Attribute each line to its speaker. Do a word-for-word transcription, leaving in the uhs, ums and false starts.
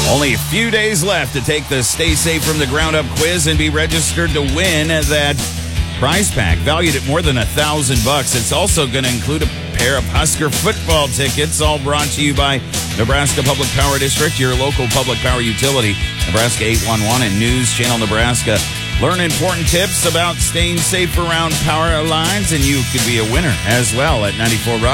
Speaker 1: Only a few days left to take the Stay Safe from the Ground Up quiz and be registered to win that prize pack valued at more than a thousand bucks. It's also going to include a pair of Husker football tickets, all brought to you by Nebraska Public Power District, your local public power utility, Nebraska eight one one, and News Channel Nebraska. Learn important tips about staying safe around power lines, and you could be a winner as well at ninety-four Rock.